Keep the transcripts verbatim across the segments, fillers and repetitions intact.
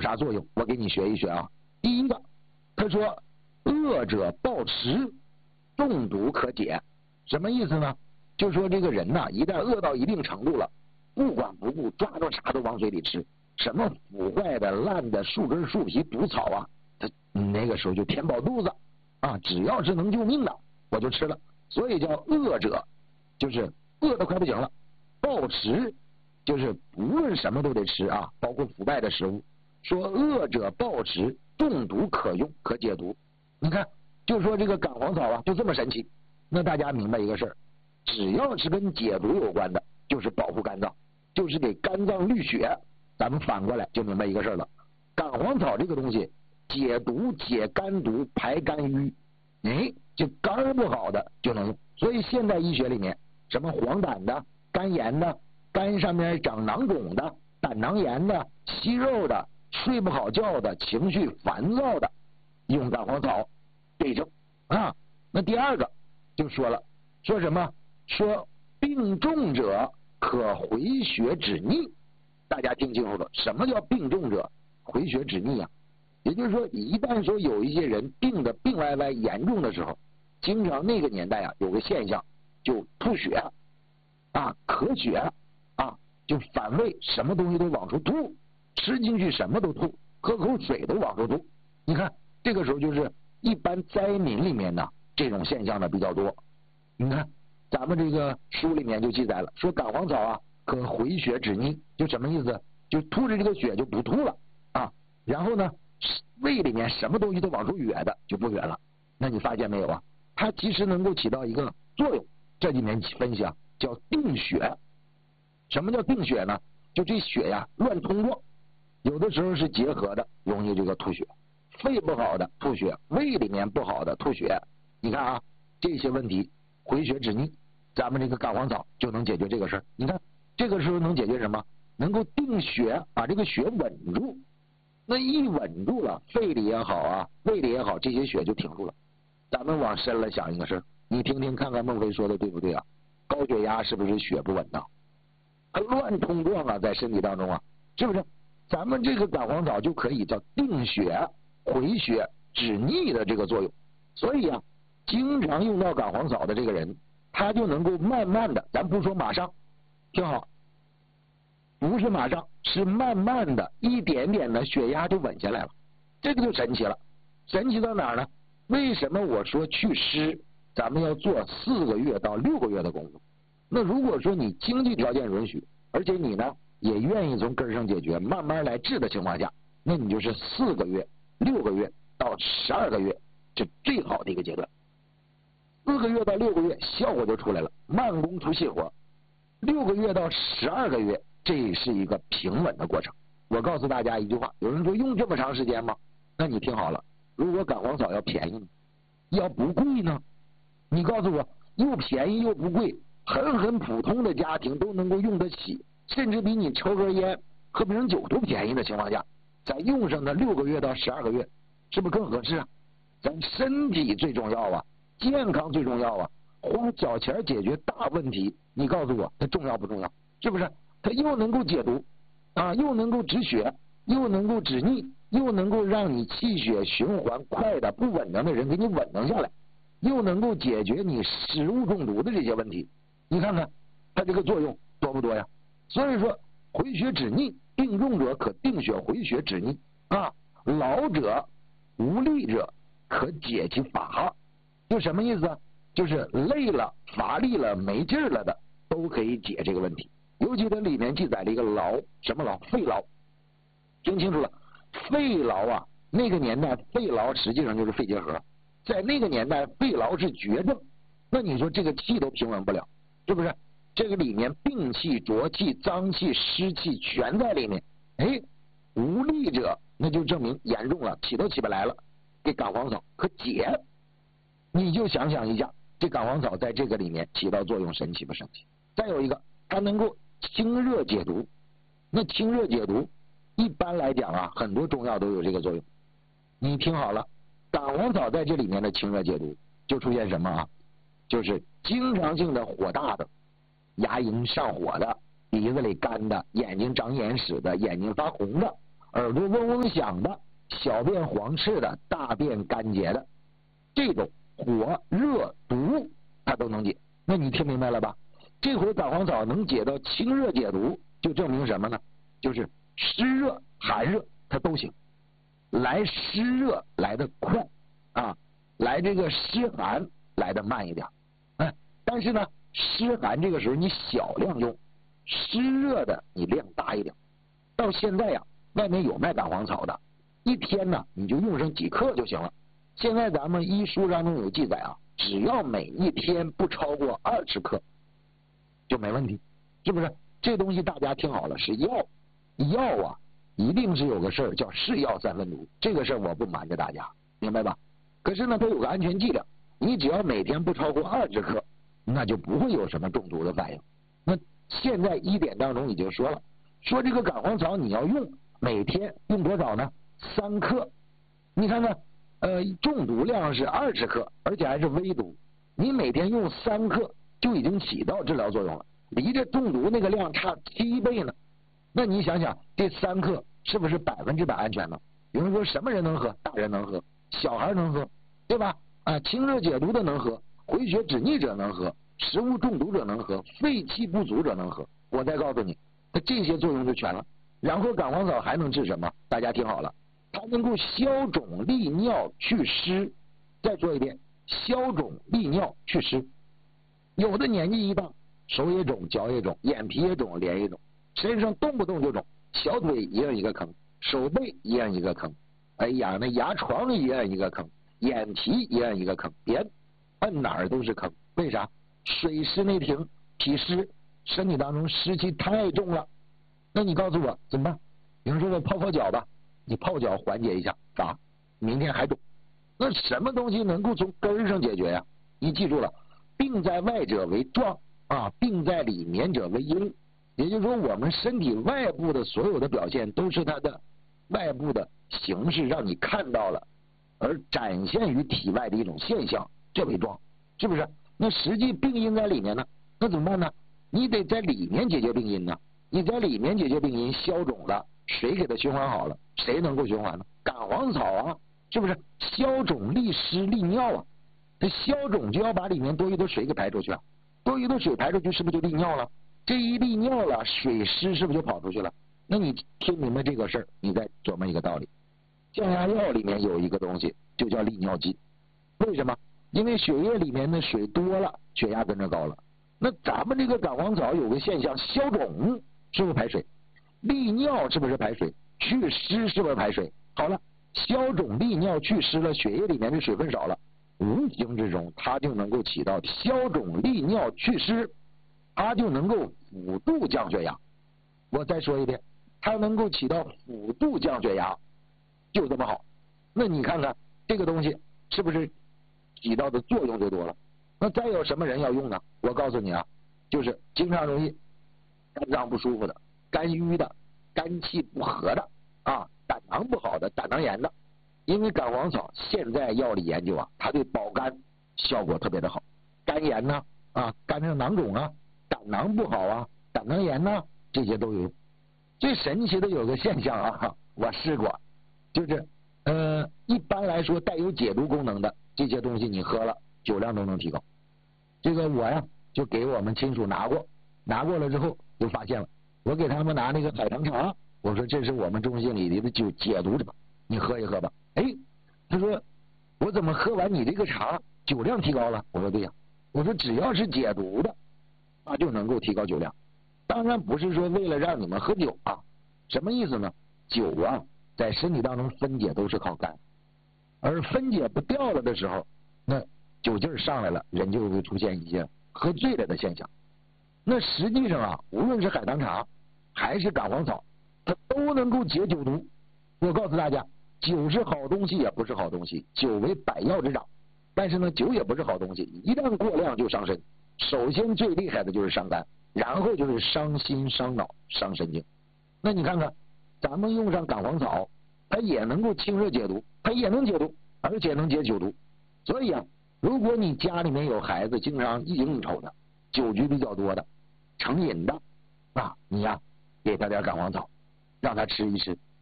啥作用？我给你学一学啊。第一个，他说恶者暴食，中毒可解。什么意思呢？就说这个人呐，一旦饿到一定程度了，不管不顾，抓到啥都往嘴里吃，什么腐坏的、烂的、树根、树皮、毒草啊，他那个时候就填饱肚子啊，只要是能救命的，我就吃了。所以叫恶者，就是饿得快不行了；暴食，就是无论什么都得吃啊，包括腐败的食物。说恶者暴食，中毒可用，可解毒。你看，就说这个感黄草啊，就这么神奇。那大家明白一个事儿，只要是跟解毒有关的，就是保护肝脏，就是给肝脏滤血。咱们反过来就明白一个事儿了，感黄草这个东西解毒、解肝毒、排肝郁，哎，就肝不好的就能用。所以现代医学里面，什么黄疸的、肝炎的、肝上面长囊肿的、胆囊炎的、息肉的、睡不好觉的、情绪烦躁的，用感黄草对症啊。那第二个就说了，说什么？说病重者可回血止逆。大家听清楚了，什么叫病重者回血止逆啊？也就是说，一旦说有一些人病的病歪歪严重的时候，经常那个年代啊有个现象，就吐血啊、咳血啊，就反胃，什么东西都往出吐，吃进去什么都吐，喝口水都往出吐。你看这个时候就是一般灾民里面呢这种现象呢比较多。你看咱们这个书里面就记载了，说感黄草啊可回血止逆，就什么意思？就吐着这个血就不吐了啊，然后呢胃里面什么东西都往出哕的就不哕了。那你发现没有啊？它其实能够起到一个作用，这里面分析啊叫定血。什么叫定血呢？就这血呀乱通撞，有的时候是结合的，容易这个吐血，肺不好的吐血，胃里面不好的吐血。你看啊，这些问题回血止逆，咱们这个感黄草就能解决这个事儿。你看这个时候能解决什么？能够定血，把这个血稳住。那一稳住了，肺里也好啊，胃里也好，这些血就停住了。咱们往深了想一个事儿，你听听看看孟非说的对不对啊？高血压是不是血不稳当？它乱通撞啊，在身体当中啊，是不是？咱们这个感黄草就可以叫定血、回血、止逆的这个作用。所以啊，经常用到感黄草的这个人，他就能够慢慢的，咱不说马上，听好，不是马上，是慢慢的一点点的血压就稳下来了。这个就神奇了。神奇到哪儿呢？为什么我说祛湿咱们要做四个月到六个月的功夫？那如果说你经济条件允许，而且你呢也愿意从根上解决，慢慢来治的情况下，那你就是四个月、六个月到十二个月，是最好的一个阶段。四个月到六个月效果就出来了，慢工出细活。六个月到十二个月，这是一个平稳的过程。我告诉大家一句话，有人说用这么长时间吗？那你听好了，如果感黄草要便宜呢，要不贵呢？你告诉我，又便宜又不贵，很很普通的家庭都能够用得起，甚至比你抽根烟、喝瓶酒都便宜的情况下，咱用上的六个月到十二个月，是不是更合适啊？咱身体最重要啊，健康最重要啊，花小钱解决大问题，你告诉我它重要不重要？是不是？它又能够解毒啊，又能够止血，又能够止逆，又能够让你气血循环快的不稳当的人给你稳当下来，又能够解决你食物中毒的这些问题。你看看它这个作用多不多呀？所以说回血止逆，病重者可定血回血止逆啊，老者无力者可解其乏。就什么意思啊？就是累了、乏力了、没劲儿了的都可以解这个问题。尤其它里面记载了一个劳，什么劳？肺劳。听清楚了，肺劳啊，那个年代肺劳实际上就是肺结核，在那个年代肺劳是绝症。那你说这个气都平稳不了，是不是？这个里面病气、浊气、脏气、湿气全在里面。哎，无力者那就证明严重了，起都起不来了。这感黄草可解。你就想想一下，这感黄草在这个里面起到作用，神奇不神奇？再有一个，它能够清热解毒。那清热解毒一般来讲啊，很多中药都有这个作用。你听好了，感黄草在这里面的清热解毒就出现什么啊？就是经常性的火大的、牙龈上火的、鼻子里干的、眼睛长眼屎的、眼睛发红的、 耳朵嗡嗡响的、小便黄赤的、大便干结的，这种火、热、毒它都能解。那你听明白了吧？这回感黄草能解到清热解毒，就证明什么呢？就是湿热、寒热它都行，来湿热来得快啊，来这个湿寒来得慢一点。哎，但是呢，湿寒这个时候你小量用，湿热的你量大一点。到现在呀、啊，外面有卖感黄草的，一天呢你就用上几克就行了。现在咱们医书当中有记载啊，只要每一天不超过二十克就没问题，是不是？这东西大家听好了，是药，药啊一定是有个事儿叫是药三分毒，这个事儿我不瞒着大家，明白吧？可是呢，它有个安全剂量，你只要每天不超过二十克，那就不会有什么中毒的反应。那现在医典当中已经说了，说这个感黄草你要用，每天用多少呢？三克。你看看，呃，中毒量是二十克，而且还是微毒，你每天用三克就已经起到治疗作用了，离这中毒那个量差七倍呢。那你想想，这三克是不是百分之百安全呢？有人说什么人能喝？大人能喝，小孩能喝，对吧？啊，清热解毒的能喝，回血止逆者能喝，食物中毒者能喝，肺气不足者能喝。我再告诉你，它这些作用就全了。然后感黄草还能治什么？大家听好了，它能够消肿利尿祛湿。再说一遍，消肿利尿祛湿。有的年纪一大，手也肿，脚也肿，眼皮也肿，脸也肿，身上动不动就肿，小腿一样一个坑，手背一样一个坑，哎呀，那牙床一样一个坑，眼皮一样一个坑，别摁哪儿都是坑。为啥？水湿内停，体湿，身体当中湿气太重了。那你告诉我怎么办？有人说我泡泡脚吧，你泡脚缓解一下，咋？明天还肿。那什么东西能够从根上解决呀？你记住了，病在外者为壮啊，病在里面者为阴。也就是说，我们身体外部的所有的表现都是它的外部的形式让你看到了，而展现于体外的一种现象，这为壮，是不是？那实际病因在里面呢，那怎么办呢？你得在里面解决病因呢。你在里面解决病因，消肿了，谁给它循环好了？谁能够循环呢？感黄草啊，是不是？消肿利湿利尿啊，这消肿就要把里面多余的水给排出去啊，多余的水排出去是不是就利尿了？这一利尿了，水湿是不是就跑出去了？那你听明白这个事儿，你再琢磨一个道理。降压药里面有一个东西就叫利尿剂，为什么？因为血液里面的水多了，血压跟着高了。那咱们这个感黄草有个现象，消肿是不是排水？利尿是不是排水？祛湿是不是排水？好了，消肿利尿祛湿了，血液里面的水分少了，无形之中它就能够起到消肿利尿祛湿，它就能够辅助降血压。我再说一遍，它能够起到辅助降血压，就这么好。那你看看这个东西是不是起到的作用就多了？那再有什么人要用呢？我告诉你啊，就是经常容易肝脏不舒服的、肝郁的、肝气不和的啊、胆囊不好的、胆囊炎的。因为感黄草现在药理研究啊，它对保肝效果特别的好。肝炎呢啊，肝上囊肿啊，胆囊不好啊，胆囊炎呢，这些都有用。最神奇的有个现象啊，我试过，就是呃，一般来说带有解毒功能的这些东西，你喝了酒量都能提高。这个我呀就给我们亲属拿过，拿过了之后就发现了，我给他们拿那个海棠茶，我说这是我们中心里的酒解毒的，你喝一喝吧。哎，他说我怎么喝完你这个茶酒量提高了？我说对呀，我说只要是解毒的，它就能够提高酒量。当然不是说为了让你们喝酒啊，什么意思呢？酒啊在身体当中分解都是靠肝，而分解不掉了的时候，那酒劲儿上来了，人就会出现一些喝醉了的现象。那实际上啊，无论是海棠茶还是感黄草，它都能够解酒毒。我告诉大家，酒是好东西也不是好东西，酒为百药之长，但是呢，酒也不是好东西，一旦过量就伤身。首先最厉害的就是伤肝，然后就是伤心伤脑伤神经。那你看看咱们用上感黄草，它也能够清热解毒，它也能解毒，而且能解酒毒。所以啊，如果你家里面有孩子经常一应酬的，酒局比较多的，成瘾的啊，你呀给他点感黄草，让他吃一吃，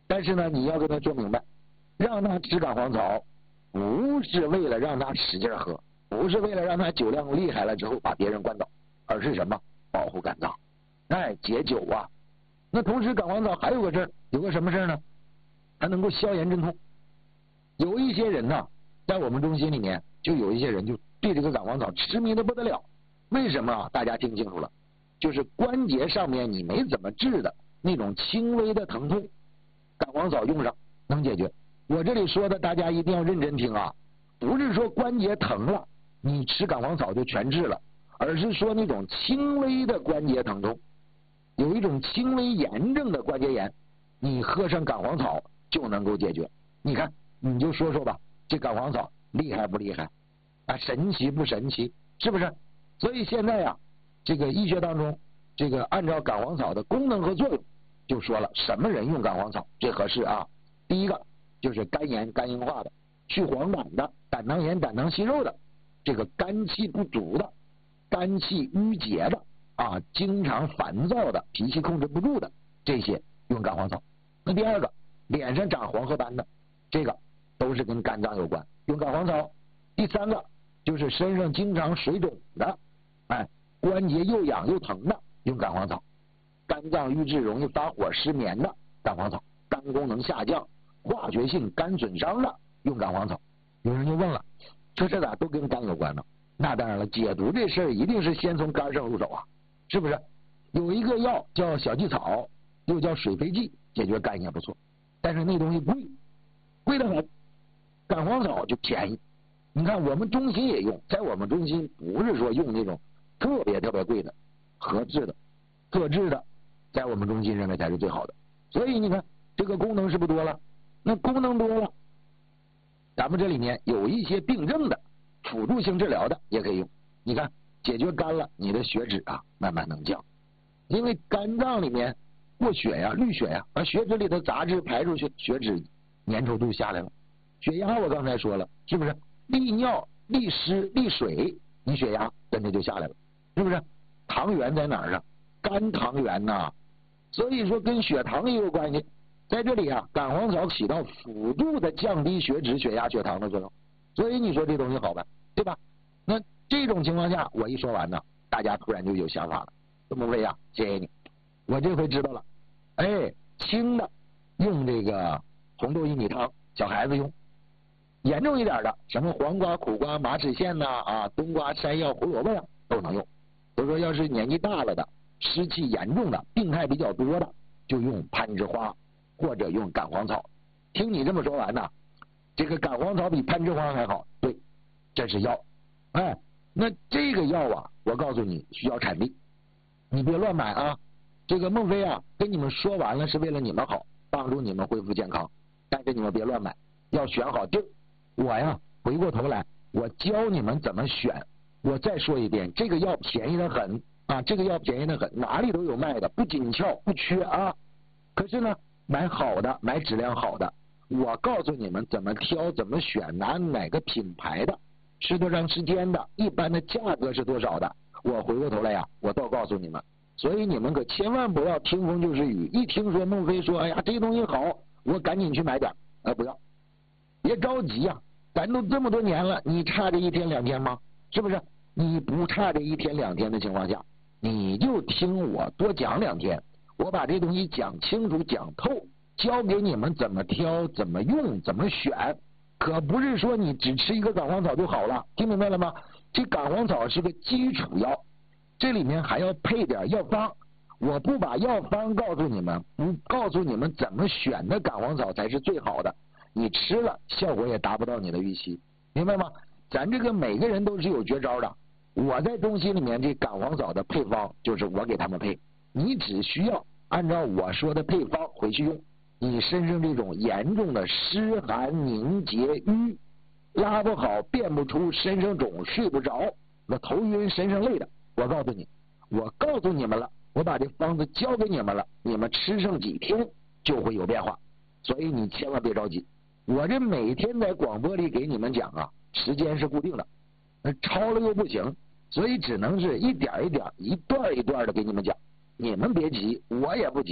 但是呢，你要跟他说明白，让他吃感黄草，不是为了让他使劲喝，不是为了让他酒量厉害了之后把别人灌倒，而是什么？保护肝脏，哎，解酒啊。那同时，感黄草还有个事儿，有个什么事儿呢？它能够消炎镇痛。有一些人呢，在我们中心里面，就有一些人就对这个感黄草痴迷的不得了。为什么啊？大家听清楚了，就是关节上面你没怎么治的那种轻微的疼痛，感黄草用上能解决。我这里说的大家一定要认真听啊，不是说关节疼了你吃感黄草就全治了，而是说那种轻微的关节疼痛，有一种轻微炎症的关节炎，你喝上感黄草就能够解决。你看，你就说说吧，这感黄草厉害不厉害啊？神奇不神奇？是不是？所以现在呀、啊，这个医学当中，这个按照感黄草的功能和作用，就说了什么人用感黄草最合适啊？第一个就是肝炎、肝硬化的，去黄疸的，胆囊炎、胆囊息肉的，这个肝气不足的，肝气郁结的啊，经常烦躁的，脾气控制不住的，这些用感黄草。那第二个，脸上长黄褐斑的，这个都是跟肝脏有关，用感黄草。第三个就是身上经常水肿的，哎，关节又痒又疼的，用感黄草。肝脏郁滞容易发火失眠的，感黄草。肝功能下降、化学性肝损伤的，用感黄草。有人就问了，这这咋都跟肝有关呢？那当然了，解毒这事儿一定是先从肝上入手啊，是不是？有一个药叫小济草，又叫水飞剂，解决肝也不错，但是那东西贵，贵得很。感黄草就便宜。你看我们中心也用，在我们中心不是说用那种特别特别贵的，合制的、特制的，在我们中心认为才是最好的。所以你看这个功能是不是多了？那功能多了，咱们这里面有一些病症的辅助性治疗的也可以用。你看解决肝了，你的血脂啊慢慢能降，因为肝脏里面过血呀、滤血呀，把血脂里的杂质排出去，血脂粘稠度下来了。血压我刚才说了，是不是？利尿、利湿、利水，你血压真的就下来了，是不是？糖原在哪儿啊？肝糖原呐、啊，所以说跟血糖也有关系。在这里啊，感黄草起到辅助的降低血脂、血压、血糖的作用，所以你说这东西好吧，对吧？那这种情况下，我一说完呢，大家突然就有想法了。这么问呀，谢谢你，我这回知道了。哎，轻的用这个红豆薏米汤，小孩子用。严重一点的，什么黄瓜、苦瓜、马齿苋呐、啊，冬瓜、山药、胡萝卜呀，都能用。所以说，要是年纪大了的、湿气严重的、病态比较多的，就用攀枝花或者用感黄草。听你这么说完呢，这个感黄草比攀枝花还好。对，这是药。哎，那这个药啊，我告诉你需要产地，你别乱买啊。这个孟非啊，跟你们说完了是为了你们好，帮助你们恢复健康，但是你们别乱买，要选好地儿。我呀，回过头来，我教你们怎么选。我再说一遍，这个药便宜的很啊，这个药便宜的很，哪里都有卖的，不紧俏，不缺啊。可是呢，买好的，买质量好的，我告诉你们怎么挑，怎么选，拿哪个品牌的，吃多长时间的，一般的价格是多少的，我回过头来呀，我都告诉你们。所以你们可千万不要听风就是雨，一听说孟非说，哎呀，这个东西好，我赶紧去买点，呃，不要，别着急呀、啊。咱都这么多年了，你差这一天两天吗？是不是？你不差这一天两天的情况下，你就听我多讲两天，我把这东西讲清楚讲透，教给你们怎么挑、怎么用、怎么选，可不是说你只吃一个感黄草就好了，听明白了吗？这感黄草是个基础药，这里面还要配点药方，我不把药方告诉你们，不告诉你们怎么选的感黄草才是最好的。你吃了效果也达不到你的预期，明白吗？咱这个每个人都是有绝招的，我在中心里面这感黄草的配方就是我给他们配，你只需要按照我说的配方回去用。你身上这种严重的湿寒凝结瘀，拉不好便不出，身上肿睡不着，那头晕身上累的，我告诉你，我告诉你们了，我把这方子教给你们了，你们吃上几天就会有变化，所以你千万别着急。我这每天在广播里给你们讲啊，时间是固定的，超了又不行，所以只能是一点一点、一段一段的给你们讲。你们别急，我也不急，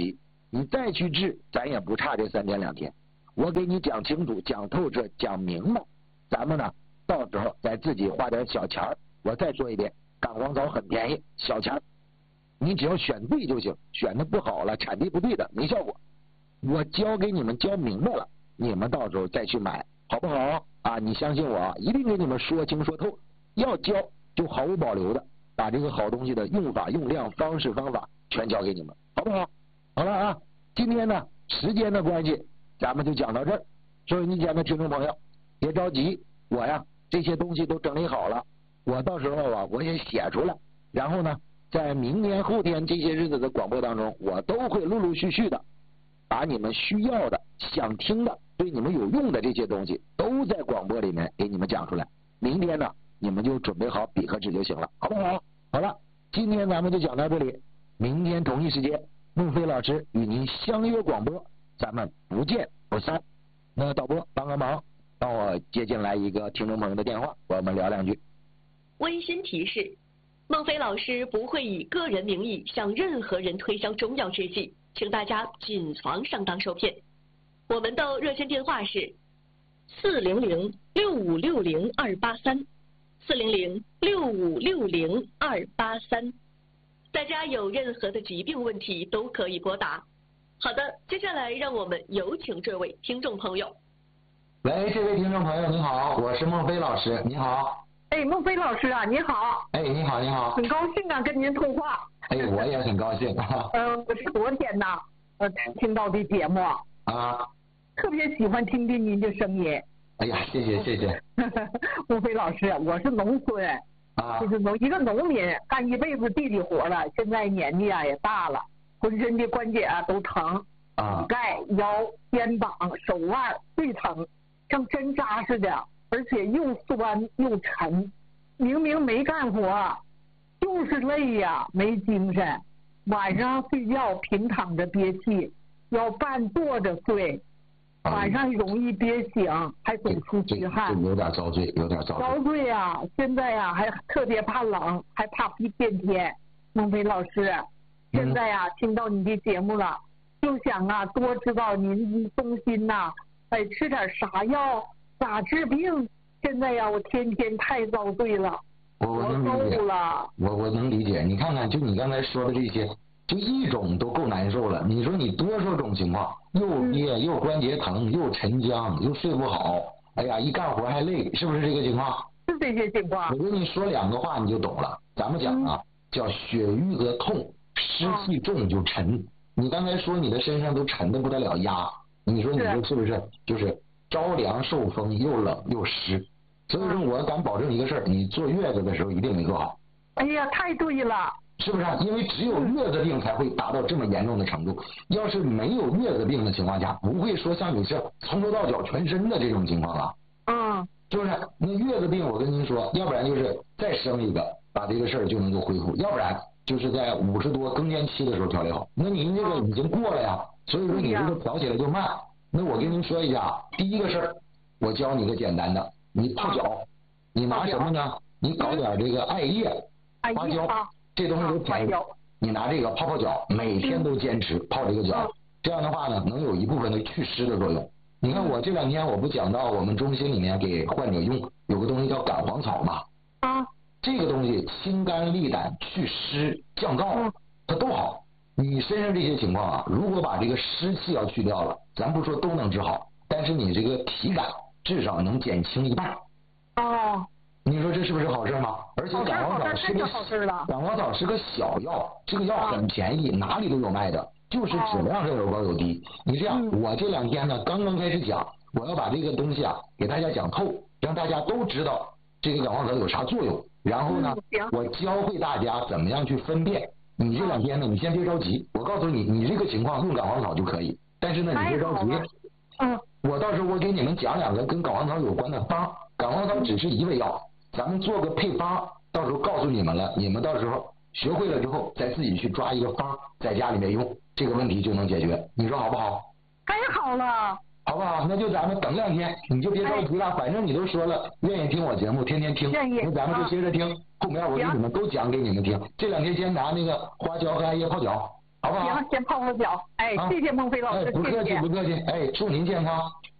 你再去治，咱也不差这三天两天。我给你讲清楚、讲透彻、讲明白，咱们呢到时候再自己花点小钱儿。我再说一遍，感光草很便宜，小钱儿，你只要选对就行，选的不好了，产地不对的没效果。我教给你们教明白了，你们到时候再去买，好不好啊？你相信我，一定给你们说清说透。要教就毫无保留的把这个好东西的用法、用量、方式、方法全教给你们，好不好？好了啊，今天呢时间的关系，咱们就讲到这儿。收音机前的听众朋友，别着急，我呀这些东西都整理好了，我到时候啊我也写出来，然后呢在明天、后天这些日子的广播当中，我都会陆陆续续的把你们需要的、想听的、对你们有用的这些东西，都在广播里面给你们讲出来。明天呢，你们就准备好笔和纸就行了，好不好？好了，今天咱们就讲到这里，明天同一时间，孟非老师与您相约广播，咱们不见不散。那导播帮个忙，帮我接进来一个听众朋友的电话，我们聊两句。 温馨提示：孟非老师不会以个人名义向任何人推销中药制剂，请大家谨防上当受骗。我们的热线电话是四零零六五六零二八三，四零零六五六零二八三。大家有任何的疾病问题都可以拨打。好的，接下来让我们有请这位听众朋友。 喂，这位听众朋友你好，我是孟非老师，你好。 哎，孟非老师啊，你好。 哎，你好，你好。 很高兴啊，跟您通话。 哎，我也很高兴。 呃，我是昨天呐，呃，听到的节目啊， 特别喜欢听听您的声音。 哎呀，谢谢谢谢。 孟非老师，我是农村啊，就是农一个农民，干一辈子地里活了，现在年纪啊也大了，浑身的关节啊都疼， 啊， 膝盖、腰、肩膀、手腕最疼，像针扎似的。而且又酸又沉，明明没干活，就是累呀，没精神。晚上睡觉平躺着憋气，要半坐着睡，晚上容易憋醒，还总出虚汗。 有点遭罪，有点遭罪。 遭罪呀！现在呀，还特别怕冷，还怕变天。孟非老师，现在呀，听到你的节目了，就想啊，多知道您中心呐，哎，吃点啥药。咋治病？现在呀，我天天太遭罪了， 我我能理解了。 我我能理解，你看看，就你刚才说的这些，就一种都够难受了。你说你多少种情况，又憋、嗯、又关节疼，又沉僵，又睡不好，哎呀，一干活还累，是不是这个情况？ 是这些情况。 我跟你说两个话你就懂了。咱们讲啊，嗯、叫血瘀则痛，湿气重就沉。啊、你刚才说你的身上都沉的不得了压，你说你说是不是？就是着凉受风，又冷又湿，所以说我敢保证一个事儿，你坐月子的时候一定没做好。 哎呀，太对了， 是不是？因为只有月子病才会达到这么严重的程度，要是没有月子病的情况下，不会说像你这从头到脚全身的这种情况了。 嗯， 是不是？那月子病我跟您说，要不然就是再生一个，把这个事儿就能够恢复；要不然就是在五十多更年期的时候调理好。那您这个已经过了呀，所以说你这个调起来就慢。那我跟您说一下，第一个事儿，我教你个简单的，你泡脚，你拿什么呢？你搞点这个艾叶、花椒，这东西都便宜，你拿这个泡泡脚，每天都坚持泡这个脚，这样的话呢，能有一部分的祛湿的作用。你看我这两天我不讲到我们中心里面给患者用有个东西叫感黄草嘛， 啊， 这个东西清肝利胆、祛湿降燥，它都好。你身上这些情况啊，如果把这个湿气要去掉了，咱不说都能治好，但是你这个体感至少能减轻一半。 哦， 你说这是不是好事吗？而且感黄草是个感黄草是个小药，这个药很便宜，哪里都有卖的，就是质量上有高有低。你这样，我这两天呢刚刚开始讲，我要把这个东西啊给大家讲透，让大家都知道这个感黄草有啥作用，然后呢，我教会大家怎么样去分辨。你这两天呢，你先别着急，我告诉你，你这个情况用感黄草就可以。但是呢，你别着急， 嗯， 我到时候我给你们讲两个跟感黄草有关的方。感黄草只是一味药，咱们做个配方，到时候告诉你们了，你们到时候学会了之后，再自己去抓一个方，在家里面用，这个问题就能解决。你说好不好？ 太好了， 好不好？那就咱们等两天，你就别着急了，反正你都说了愿意听我节目，天天听，那咱们就接着听。后面我给你们都讲给你们听。这两天先拿那个花椒和艾叶泡脚， 好不好？ 行，先泡泡脚。哎， 啊、 谢谢孟非老师， 哎，不客气谢谢不客气，哎，祝您健康。